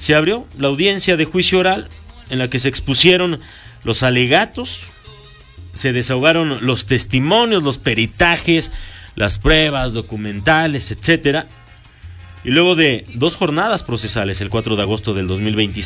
se abrió la audiencia de juicio oral en la que se expusieron los alegatos, se desahogaron los testimonios, los peritajes, las pruebas documentales, etcétera. Y luego de 2 jornadas procesales, el 4 de agosto del 2026,